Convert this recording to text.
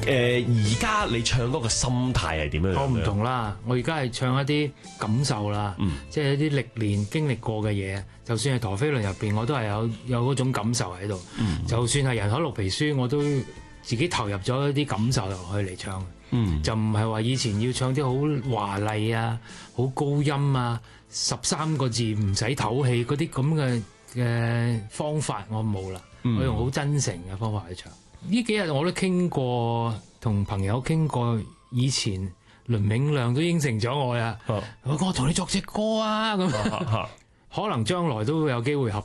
而家你唱歌嘅心態係點樣？ 我唔同啦，我而家係唱一啲感受啦，即係一啲歷練經歷過嘅嘢。就算係陀飛輪入邊，我都係有嗰種感受喺度。就算係人海綠皮書，我都自己投入咗一啲感受落去嚟唱。就唔係話以前要唱啲好華麗啊、好高音啊、13個字唔使唞氣嗰啲咁嘅方法，我冇啦。我用好真誠嘅方法去唱。呢幾日我都傾過，同朋友傾過，以前倫永亮都應承咗我呀。我同你作隻歌啊咁。可能將來都會有機會合